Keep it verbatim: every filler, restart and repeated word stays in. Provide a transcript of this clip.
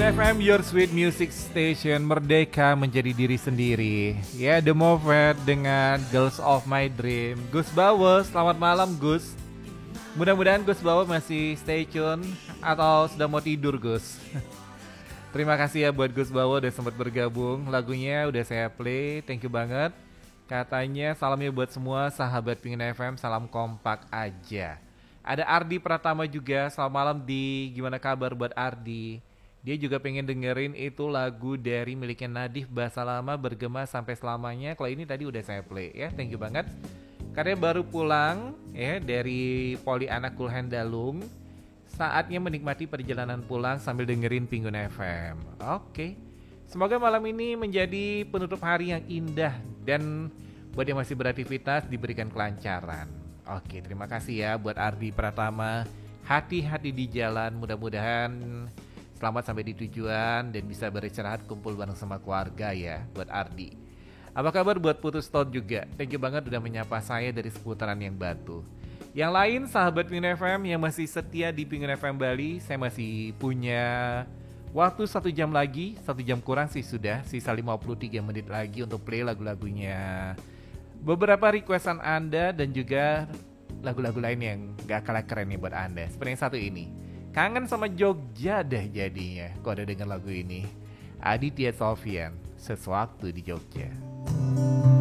F M, your sweet music station, merdeka menjadi diri sendiri. Ya, The Movet dengan Girls of My Dream. Gus Bawo, selamat malam Gus. Mudah-mudahan Gus Bawo masih stay tune atau sudah mau tidur Gus. Terima kasih ya buat Gus Bawo udah sempat bergabung. Lagunya udah saya play, thank you banget. Katanya salamnya buat semua sahabat Pingin F M, salam kompak aja. Ada Ardi Pratama juga, selamat malam di, gimana kabar buat Ardi? Dia juga pengen dengerin itu lagu dari miliknya Nadif, Bahasa Lama Bergema Sampai Selamanya. Kalau ini tadi udah saya play ya, thank you banget. Karena baru pulang ya dari Poli Anak Kulhen Dalung. Saatnya menikmati perjalanan pulang sambil dengerin Pinggun F M. Oke, semoga malam ini menjadi penutup hari yang indah dan buat yang masih beraktivitas diberikan kelancaran. Oke, terima kasih ya buat Ardi Pratama. Hati-hati di jalan, mudah-mudahan selamat sampai di tujuan dan bisa beristirahat kumpul bareng sama keluarga ya buat Ardi. Apa kabar buat Putu Stone juga? Thank you banget udah menyapa saya dari seputaran yang batu. Yang lain sahabat Pingin F M yang masih setia di Pingin F M Bali, saya masih punya waktu satu jam lagi, satu jam kurang sih sudah, sisa lima puluh tiga menit lagi untuk play lagu-lagunya beberapa requestan Anda dan juga lagu-lagu lain yang gak kalah keren nih buat Anda. Seperti yang satu ini, kangen sama Jogja deh jadinya kok ada denger lagu ini. Aditya Sofyan, Sesuatu di Jogja.